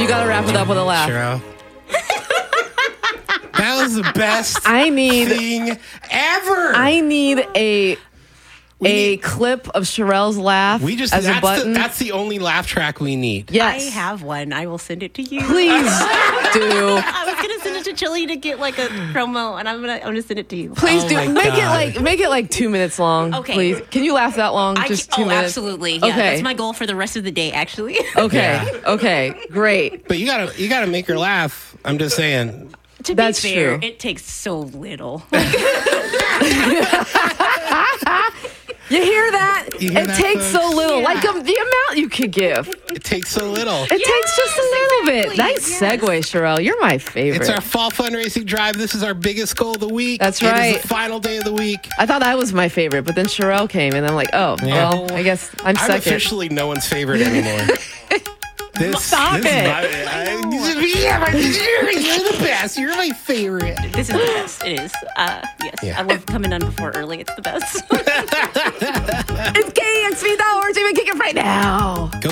You got to wrap it up with a laugh. Cheryl. That was the best thing ever. I need a clip of Sherelle's laugh as a button. That's the only laugh track we need. Yes. I have one. I will send it to you. Please do. I was gonna send it to Chili to get like a promo, and I'm gonna send it to you. Please do. Make it like 2 minutes long. Okay. Please. Can you laugh that long? Just 2 minutes. Absolutely. Yeah, okay. That's my goal for the rest of the day, actually. Okay. Yeah. Okay. Great. But you gotta make her laugh. I'm just saying. To be fair, it takes so little. You hear that? It takes so little. Yeah. Like the amount you could give. It takes so little. It takes just a little bit. Nice segue, Sherelle. You're my favorite. It's our fall fundraising drive. This is our biggest goal of the week. That's right. It is the final day of the week. I thought I was my favorite, but then Sherelle came, and I'm like, well, I guess I'm second. I'm officially no one's favorite anymore. Stop it. You're the best. You're my favorite. This is the best. It is. Yes. Yeah. I love coming on before early. It's the best. It's KXP Towers. Even kick it right now.